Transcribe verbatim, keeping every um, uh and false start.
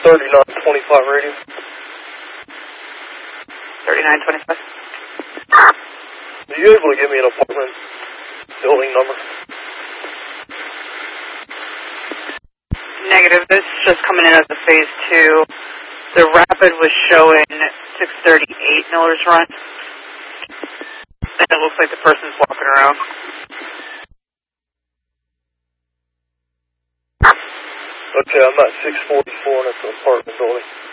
thirty-nine twenty-five radio. thirty-nine twenty-five. Are you able to give me an apartment building number? Negative. This is just coming in as a phase two. The rapid was showing six thirty-eight Miller's Run. And it looks like the person's walking around. Okay, I'm at six forty-four and it's an apartment building.